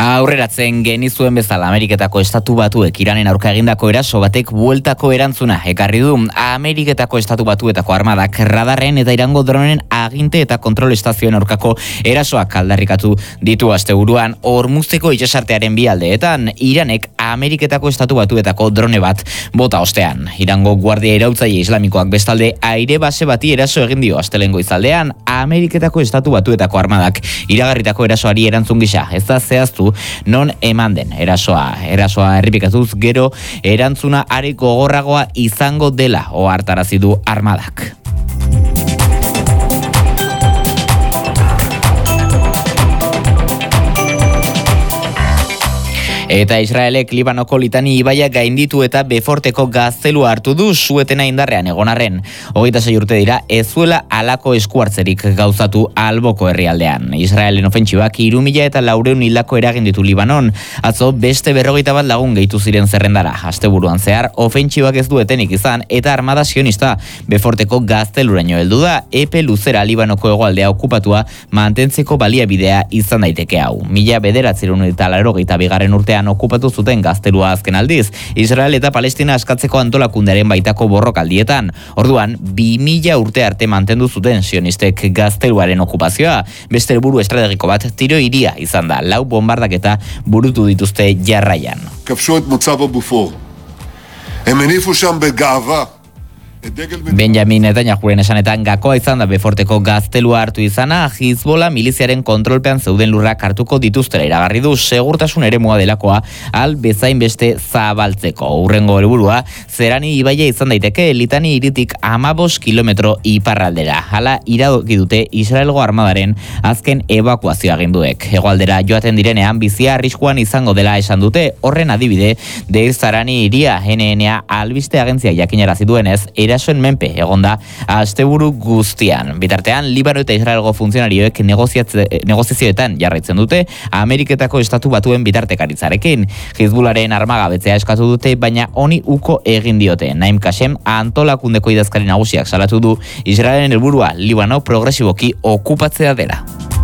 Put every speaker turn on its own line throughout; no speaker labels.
Aurreratzen genizuen bezala Ameriketako Estatu Batuek Iranen aurka egindako eraso batek bueltako erantzuna ekarri du. Ameriketako Estatu Batuetako armadak radarren eta Irango dronen aginte eta kontrol estazioen aurkako erasoak aldarrikatu ditu asteburuan. Hormuzteko itsasartearen bi aldeetan Iranek Ameriketako Estatu Batuetako drone bat bota ostean. Irango guardia iraultzaile islamikoak bestalde aire base bati eraso egin dio astelengo izaldean. Ameriketako Estatu Batuetako armadak iragarritako erasoari erantzun gisa ez da zehaztu non eman den erasoa errepikatuz gero erantzuna are gogorragoa izango dela ohartarazi du armadak. Eta Israelek Libanoko Litani ibaia gainditu eta Beforteko gaztelua hartu du suetena indarrean egonarren. 26 urte dira ez zuela halako eskuartzerik gauzatu alboko herrialdean. Israelen ofentsibak 3.400 hildako eragin ditu Libanon. Atzo beste 41 lagun gehitu ziren zerrendara. Asteburuan zehar ofentsibak ez duetenik izan eta armada sionista Beforteko gazteluraino heldu da. Epe luzera Libanoko hegoaldea okupatua mantentzeko baliabidea izan daiteke hau. 1982 urtean okupatu zuten gaztelua azken aldiz, Israel eta Palestina askatzeko antolakundearen baitako borrokaldietan. Orduan, 2000 urte arte mantendu zuten sionistek gazteluaren okupazioa. Beste helburu estrategiko bat tiro hiria izan da, 4 bombardaketa burutu dituzte jarraian.
כבשו את מוצב הבופור. הם הניפו שם בגאווה.
Benjamin Netanyahuren esanetan gakoa izan da Beforteko gaztelua hartu izana, Hizbola miliziaren kontrolpean zeuden lurrak hartuko dituztela iragarri du, segurtasun eremua delakoa al bezain beste zabaltzeko. Hurrengo helburua Zerani ibaia izan daiteke Litani hiritik 15 kilometro iparraldera. Hala iradoki dute Israelgo armadaren azken ebakuazio aginduek. Hegoaldera joaten direnean bizia arriskuan izango dela esan dute. Horren adibide Deir Zarani hiria NNA albiste agentzia jakinarazi duenez erasoen menpe egonda asteburu guztian. Bitartean, Libano eta Israelgo funtzionarioek negoziazioetan jarraitzen dute Ameriketako Estatu Batuen bitartekaritzarekin. Hizbularen armagabetzea eskatu dute, baina honi uko egin diote. Naim Kashem antolakundeko idazkari nagusiak salatu du Israelen helburua Libano progresiboki okupatzea dela.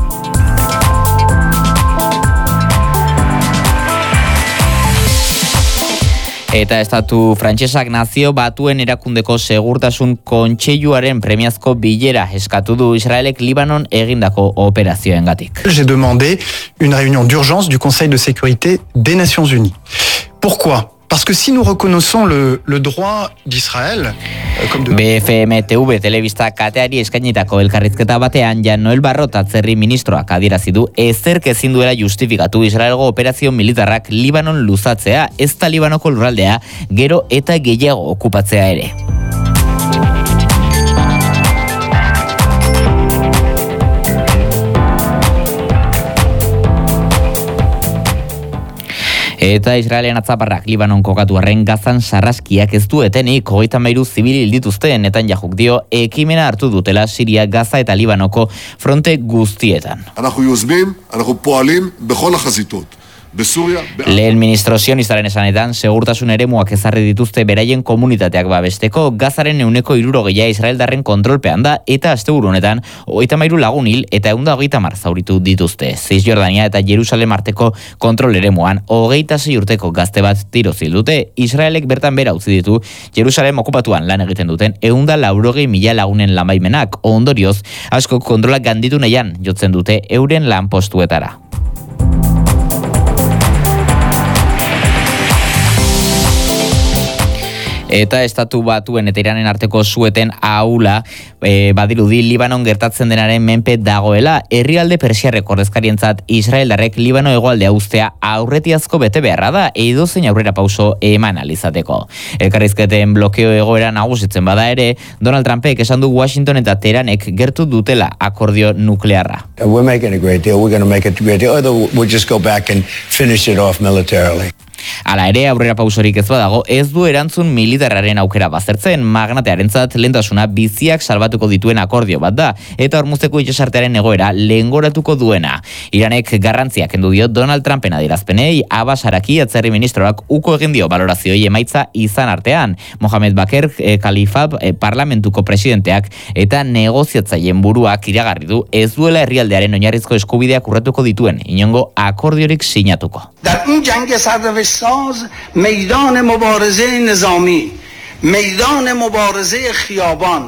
Eta Estatu frantsesak Nazio Batuen erakundeko segurtasun kontseiluaren premiazko bilera eskatu du Israelek Libanon egindako operazioengatik.
J'ai demandé une réunion d'urgence du Conseil de sécurité des Nations Unies. Pourquoi ? Parce que si nous reconnaissons le droit d'Israël, comme de...
BFM-TV telebista kateari eskainitako elkarrizketa batean Jan Noel Barrot atzerri ministroak adierazi du ezerk ezin duela justifikatu Israelgo operazio militarrak Libanon luzatzea, ez da Libanoko lurraldea gero eta gehiago okupatzea ere. Eta Israelen atzaparrak Libanon kokatu arren Gazan sarraskiak ez duetenik 33 zibil hil dituzte. Netanyahuk dio ekimena hartu dutela Siria, Gaza eta Libanoko fronte guztietan.
אנחנו יוזמים, אנחנו פועלים בכל החזיתות.
Lehen ministro sionistaren esanetan, segurtasun eremuak ezarri dituzte beraien komunitateak babesteko. Gazaren 60% israeldarren kontrolpean da, eta asteburu honetan 33 lagun hil eta 130 zauritu dituzte. Cisjordania eta Jerusalem arteko kontrol eremuan 26 urteko gazte bat tiroz hil dute. Israelek bertan bera utzi ditu Jerusalem okupatuan lan egiten duten 180.000 lagunen lanbaimenak. Ondorioz, asko kontrolak ganditu nahian jotzen dute euren lanpostuetara. Eta Estatu Batuen eta Iranen arteko sueten ahula badirudi Libanon gertatzen denaren menpe dagoela. Herrialde persiarrek ordezkarientzat Israeldarrek Libano hegoaldea uztea aurretiazko bete beharra da, edozein aurrera pauso eman alizateko. Elkarrizketen blokeo egoera nagusitzen bada ere, Donald Trumpek esan du Washington eta Teheranek gertu dutela akordio nuklearra.
We're making a great deal. We're going to make it a great deal. Or we'll just go back and finish it off militarily.
Hala ere, aurrera pausorik ez badago, ez du erantzun militarraren aukera baztertzen, magnatearentzat lehentasuna biziak salbatuko dituen akordio bat da, eta Hormuzeko itsasartearen egoera lehengoratuko duena. Iranek garrantzia kendu dio Donald Trumpen adierazpenei, Abbas Araki atzerri ministroak uko egin dio balorazioei emaitza izan artean. Mohamed Baker Kalifab parlamentuko presidenteak eta negoziatzaileen buruak iragarri du ez duela herrialdearen oinarrizko eskubideak urratuko dituen inongo akordiorik sinatuko.
در این جنگ سرنوشت ساز میدان مبارزه نظامی، میدان مبارزه خیابان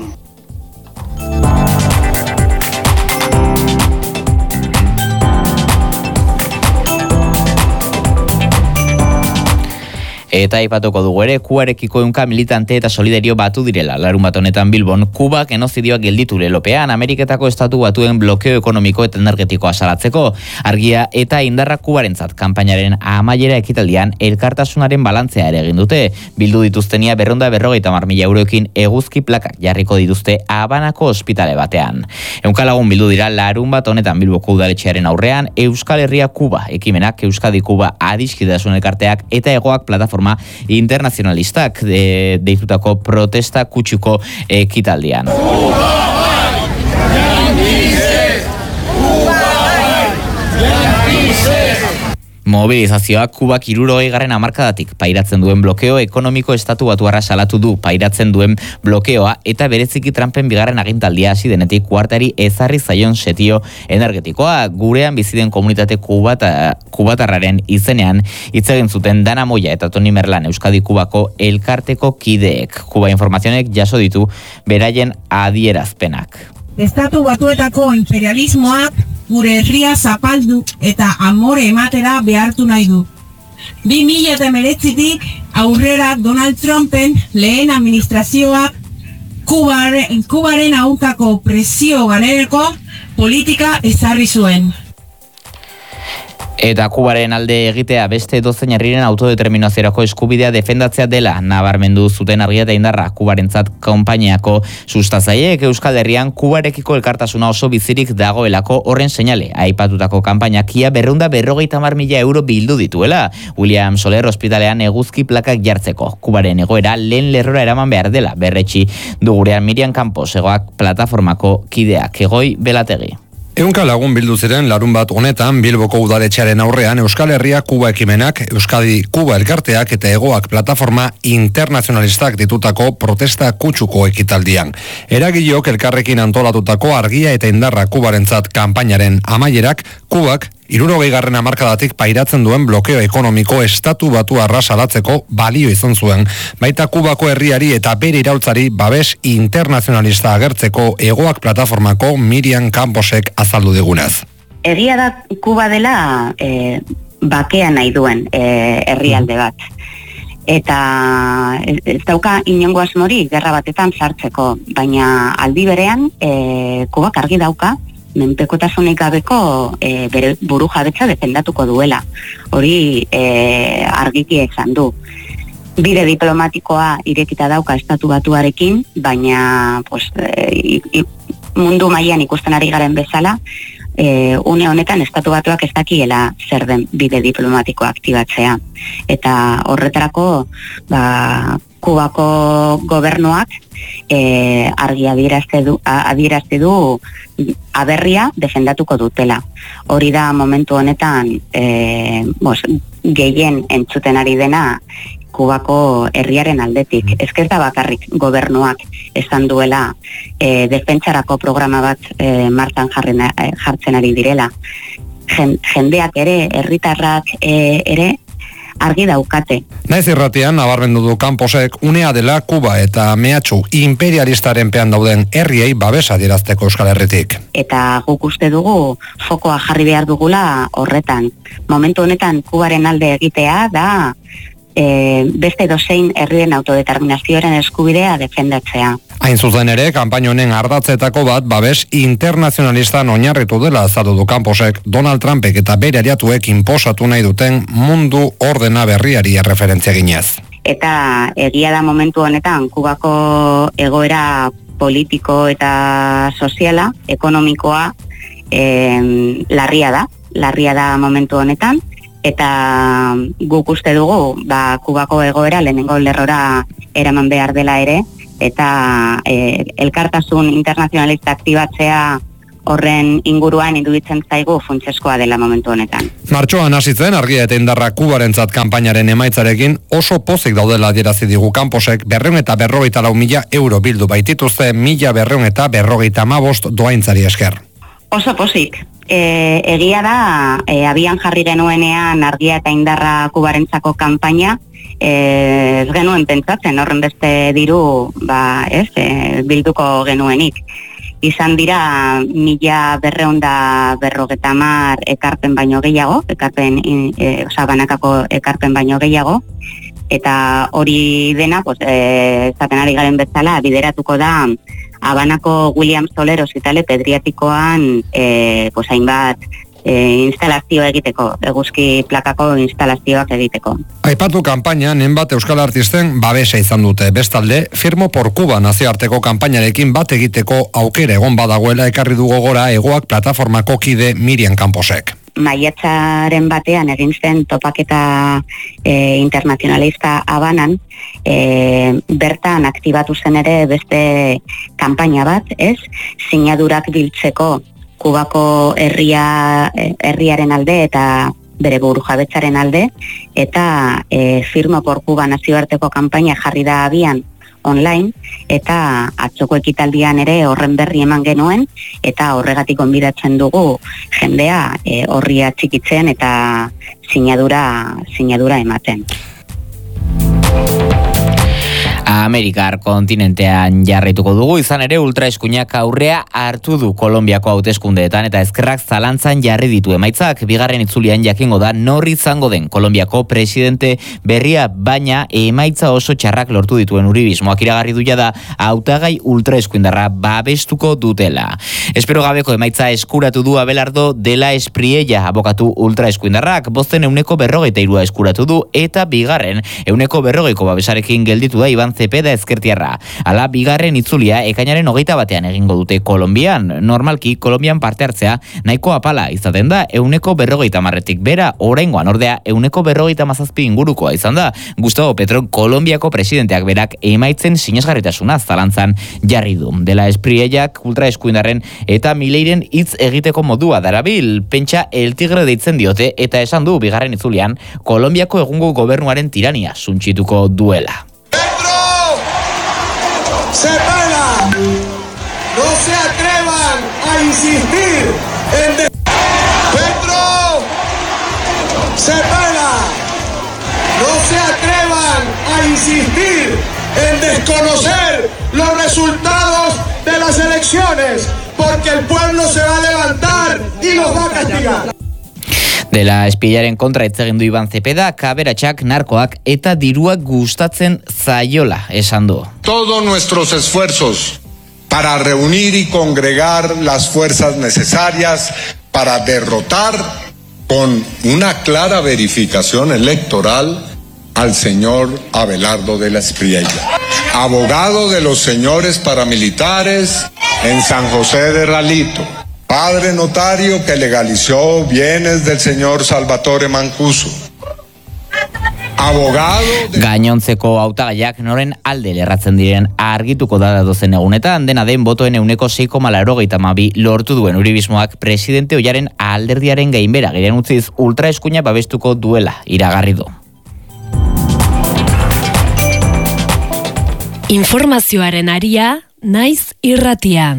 Eta aipatuko dugu ere, Kubarekiko ehunka militante eta solidario batu direla. Larunbat honetan Bilbon, Kuba genozidioa gelditu lelopean, Ameriketako estatu batuen blokeo ekonomiko eta energetikoa salatzeko. Argia eta indarra Kubarentzat kanpainaren amaiera ekitaldian elkartasunaren balantzea ere egin dute. Bildu dituztenia 250.000 euroekin eguzki plakak jarriko dituzte Habanako ospitale batean. Ehunka lagun bildu dira larunbat honetan Bilboko udaletxearen aurrean, Euskal Herria Kuba ekimenak, Euskadi Kuba adiskidasun elkarteak eta Hegoak plataforma internazionalistak deitutako protesta kutsuko ekitaldian. Mobilizazioak Kubak 60. hamarkadatik pairatzen duen blokeo ekonomiko estatu batuarra salatu du, pairatzen duen blokeoa eta bereziki Trumpen bigarren agintaldia hasi denetik kuartari ezarri zaion setio energetikoa. Gurean biziden komunitate kubatarraren izenean hitz egin zuten Dana Moya eta Toni Merlan Euskadi Kubako elkarteko kideek. Kuba Informazionek jaso ditu beraien adierazpenak.
Estatu batuetako imperialismoak gure herria zapaldu eta amore ematera behartu nahi du. 2019tik aurrera Donald Trumpen lehen administrazioak Kubaren aurkako presio galereko politika ezarri zuen.
Eta Kubaren alde egitea beste edozein herriren autodeterminaziorako eskubidea defendatzea dela nabarmendu zuten Argia eta Indarra Kubarentzat konpainiako sustatzaileek. Euskal Herrian Kubarekiko elkartasuna oso bizirik dagoelako horren seinale. Aipatutako kanpainak ia 250.000 euro bildu dituela. William Soler ospitalean eguzki plakak jartzeko. Kubaren egoera lehen lerrora eraman behar dela. Berretsi du gurean Miriam Campos Hegoak plataformako kideak. Egoi Belategi.
Ehunka lagun bildu ziren larunbat honetan Bilboko udaletxearen aurrean Euskal Herria Kuba ekimenak, Euskadi Kuba elkarteak eta Hegoak plataforma internazionalistak ditutako protesta kutsuko ekitaldian. Eragileok elkarrekin antolatutako Argia eta Indarra Kubarentzat kanpainaren amaierak Kubak 60. hamarkadatik pairatzen duen blokeo ekonomiko estatu batuarra salatzeko balio izan zuen, baita Kubako herriari eta bere iraultzari babes internazionalista agertzeko Hegoak plataformako Miriam Camposek azaldu digunez.
Egia da Kuba dela bakea nahi duen herrialde bat. Eta ez dauka inongo asmori gerra batetan sartzeko, baina aldi berean Kubak argi dauka menpekotasunik gabeko bere buru jabetza defendatuko duela. Hori argiki esan du. Bide diplomatikoa irekita dauka estatu batuarekin, baina mundu mailan ikusten ari garen bezala, une honetan estatu batuak ez dakiela zer den bide diplomatikoa aktibatzea. Eta horretarako Kubako gobernuak argi adierazte du aberria defendatuko dutela. Hori da momentu honetan gehien entzuten ari dena Kubako herriaren aldetik. Ez da bakarrik gobernuak esan duela defentsarako programa bat martan jartzen ari direla. Jendeak ere, herritarrak ere argi daukate.
Naiz irratian nabarmendu du Camposek unea dela Kuba eta mehatxu imperialistaren pean dauden herriei babesa adierazteko Euskal Herritik.
Eta guk uste dugu fokoa jarri behar dugula horretan. Momentu honetan Kubaren alde egitea da beste dozein herrien autodeterminazioaren eskubidea defendatzea.
Hain zuzen ere, kanpaino honen ardatzetako bat babes internazionalistan oinarritu dela azaldu du Camposek Donald Trumpek eta bere aliatuek inposatu nahi duten mundu ordena berriari erreferentzia ginez.
Eta egia da momentu honetan Kubako egoera politiko eta soziala, ekonomikoa larria da momentu honetan, eta guk uste dugu Kubako egoera lehenengo lerrora eraman behar dela ere, eta elkartasun internazionalista aktibatzea horren inguruan iruditzen zaigu funtseskoa dela momentu honetan.
Martxoan hasitzen argia eta indarra Kubarentzat kanpainaren emaitzarekin oso pozik daudela adierazi digu kanposek 254.000 euro bildu baitituzte 1.255 doaintzari esker.
Oso pozik. Egia da, abian jarri genuenean argia eta indarra Kubarentzako kanpaina, ez genuen pentsatzen horren beste diru bilduko genuenik. Izan dira 1.250 ekarpen baino gehiago, banakako ekarpen baino gehiago, eta hori dena, esaten ari garen bezala, bideratuko da Habanako William Soler ospitale pediatrikoan hainbat instalazio egiteko, eguzki plakako instalazioak egiteko.
Aipatu kanpaina nenbat euskal artisten babesa izan dute. Bestalde, Firmo por Cuba nazioarteko kanpainarekin bat egiteko aukera egon badagoela ekarri du gogora Hegoak plataformako kide Miriam Camposek.
Maiatzaren batean egin zen topaketa internazionalista Habanan, bertan aktibatu zen ere beste kanpaina bat, sinadurak biltzeko Kubako herriaren alde eta bere burujabetzaren alde, eta Firmo por Cuba nazioarteko kanpaina jarri da abian online, eta atzoko ekitaldian ere horren berri eman genuen, eta horregatik gonbidatzen dugu jendea horri atxikitzen eta sinadura ematen.
Amerikar kontinentean jarraituko dugu, izan ere ultraeskuinak aurrea hartu du Kolonbiako hauteskundeetan eta ezkerrak zalantzan jarri ditu emaitzak. Bigarren itzulian jakingo da nor izango den Kolonbiako presidente berria, baina emaitza oso txarrak lortu dituen uribismoak iragarri du jada hautagai ultraeskuindarra babestuko dutela. Espero gabeko emaitza eskuratu du Abelardo de la Espriella, abokatu ultraeskuindarrak, bozten 43% eskuratu du, eta bigarren 40% babesarekin gelditu da Iban Cepeda ezkertiarra. Hala, bigarren itzulia ekainaren 21 egingo dute Kolonbian. Normalki, Kolonbian parte hartzea nahiko apala izaten da, 40%tik bera, oraingoan ordea 40% ingurukoa izan da. Gustavo Petro, Kolonbiako presidenteak berak emaitzen sinesgarritasuna zalantzan jarri du. De la Espriellak ultraeskuindarren eta Mileiren hitz egiteko modua darabil, pentsa El Tigre deitzen diote, eta esan du bigarren itzulian Kolonbiako egungo gobernuaren tirania suntsituko duela.
¡Se pela! ¡No se atrevan a insistir en... ¡Petro! ¡Se pela! ¡No se atrevan a insistir en desconocer los resultados de las elecciones! Porque el pueblo se va a levantar y los va a castigar.
De la Espriellaren kontra hitz egin du Iban Cepeda, aberatsak, narkoak eta diruak gustatzen zaiola, esan du.
Todos nuestros esfuerzos para reunir y congregar las fuerzas necesarias para derrotar con una clara verificación electoral al señor Abelardo de la Espriella, abogado de los señores paramilitares en San José de Ralito, padre notario que legalizó bienes del señor Salvatore Mancuso.
Gainontzeko hautagaiak noren alde lerratzen diren argituko da datozen egunetan, dena den botoen 6,82 lortu duen uribismoak presidente ohiaren alderdiaren gainbera giren utziz ultraeskuina babestuko duela iragarri du.
Informazioaren aria, naiz irratia.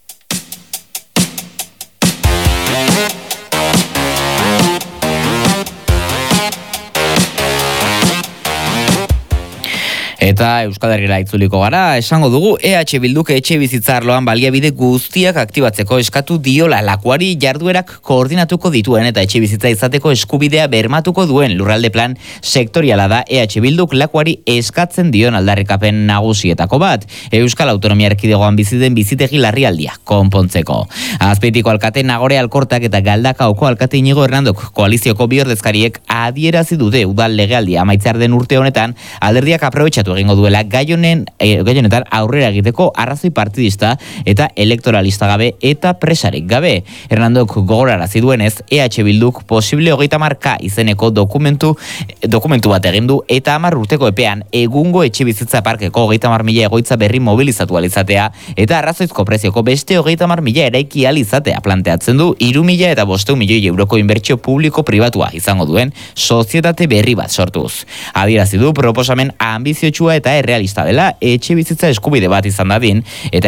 Eta Euskal Herrira itzuliko gara, esango dugu EH Bilduk etxe bizitzarloan baliabide guztiak aktibatzeko eskatu diola lakuari jarduerak koordinatuko dituen eta etxe bizitza izateko eskubidea bermatuko duen lurralde plan sektoriala da EH Bilduk lakuari eskatzen dion aldarrikapen nagusietako bat, Euskal Autonomia Erkidegoan bizi den bizitegi larrialdia konpontzeko. Azpeitiko alkate Nagore Alkortak eta Galdakaoko alkate Inigo Hernandok koalizioko bi ordezkariek adierazi dute udal legealdia amaitzear den urte honetan alderdiak aprobetxatu baliatu egingo duela gai honetan aurrera egiteko arrazoi partidista eta elektoralista gabe eta presarik gabe. Hernandok gogorarazi duenez, EH Bilduk posible 30K izeneko dokumentu bat egin du eta 10 urteko epean egungo etxebizitza parkeko 30.000 egoitza berri mobilizatu alizatea eta arrazoizko prezioko beste 30.000 eraiki alizatea planteatzen du 3.000 eta 500 milioi euroko inbertsio publiko pribatua izango duen sozietate berri bat sortuz. Adierazi du proposamen ambiziotsua eta errealista dela etxebizitza eskubide bat izan dadin eta